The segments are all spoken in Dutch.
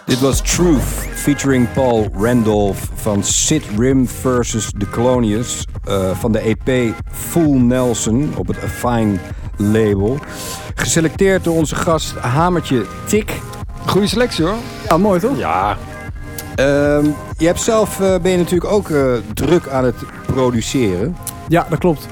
Dit was Truth, featuring Paul Randolph van Sid Rim vs. The Colonials van de EP Full Nelson op het Affine label. Geselecteerd door onze gast Hamertje Tik. Goeie selectie hoor. Ja, mooi toch? Ja. Je hebt zelf, ben je natuurlijk ook druk aan het produceren. Ja, dat klopt.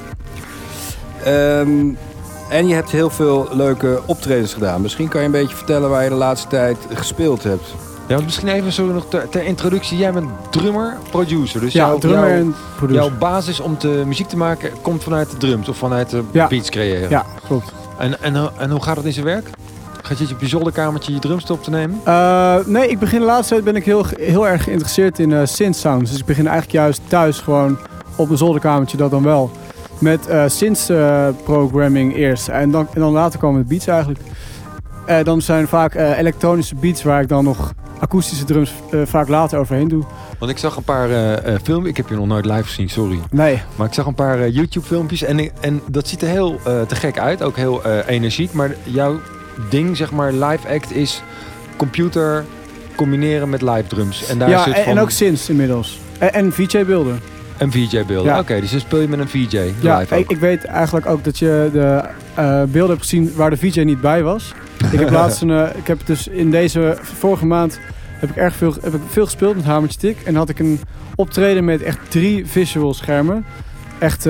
En je hebt heel veel leuke optredens gedaan. Misschien kan je een beetje vertellen waar je de laatste tijd gespeeld hebt. Ja, want misschien even zo nog ter introductie. Jij bent drummer, producer. Dus Ja, drummer en producer. Jouw basis om muziek te maken komt vanuit de drums of vanuit de beats creëren. Ja, klopt. En hoe gaat het in zijn werk? Gaat je op je zolderkamertje je drums op te nemen? Nee, ik begin de laatste tijd ben ik heel erg geïnteresseerd in synth sounds. Dus ik begin eigenlijk juist thuis gewoon op mijn zolderkamertje dat dan wel. Met synth programming eerst. En dan later komen de beats eigenlijk. Dan zijn vaak elektronische beats waar ik dan nog akoestische drums vaak later overheen doe. Want ik zag een paar filmpjes. Ik heb je nog nooit live gezien, sorry. Nee. Maar ik zag een paar YouTube filmpjes. En dat ziet er heel te gek uit. Ook heel energiek. Maar jouw ding, zeg maar, live act is computer combineren met live drums. En daar ja, zit en ook synths inmiddels. En VJ-beelden. En VJ-beelden, ja. Oké, dus dan speel je met een VJ ja, live ook. Ik weet eigenlijk ook dat je de beelden hebt gezien waar de VJ niet bij was. Ik heb laatst ik heb dus in deze vorige maand heb ik veel gespeeld met Hamertje Tik. En had ik een optreden met echt 3 visual schermen. Echt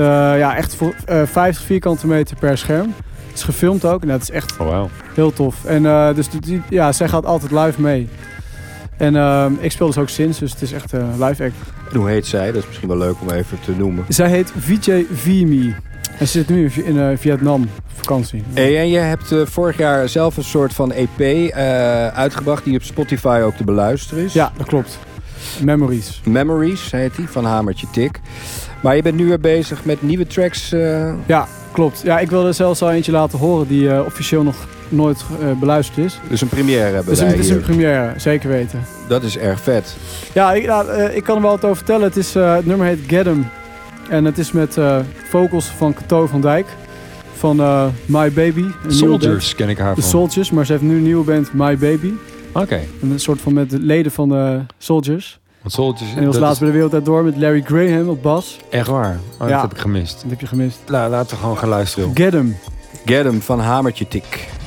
50 vierkante meter per scherm. Het is gefilmd ook en dat is echt heel tof. En dus zij gaat altijd live mee. En ik speel dus ook sinds, dus het is echt live act. En hoe heet zij? Dat is misschien wel leuk om even te noemen. Zij heet VJ Vimi. En ze zit nu in Vietnam op vakantie. Hey, en je hebt vorig jaar zelf een soort van EP uitgebracht die op Spotify ook te beluisteren is. Ja, dat klopt. Memories. Memories heet die, van Hamertje Tik. Maar je bent nu weer bezig met nieuwe tracks. Ja, klopt. Ja, ik wilde zelfs al eentje laten horen die officieel nog nooit beluisterd is. Dus een première hebben Dus wij het is hier. een première, zeker weten. Dat is erg vet. Ja, ik kan er wel wat over vertellen. Het nummer heet Get 'Em. En het is met vocals van Cato van Dijk. Van My Baby. Soldiers ken ik haar de van. Soldiers, maar ze heeft nu een nieuwe band, My Baby. Oké. Een soort van met de leden van de Soldiers. Want Soldiers... En die was laatst bij de Wereld Door met Larry Graham op bas. Echt waar? Oh, Ja. Dat heb ik gemist. Dat heb je gemist. Laten we gewoon gaan luisteren. Get 'Em. Get 'em van Hamertje Tik.